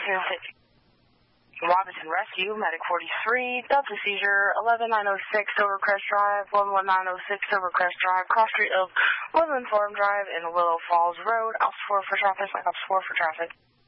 Wabaton Rescue, Medic 43, Delta Seizure, 11906 Overcrest Drive, 11906 Overcrest Drive, cross street of Woodland Farm Drive and Willow Falls Road, Ops 4 for traffic, Ops 4 for traffic.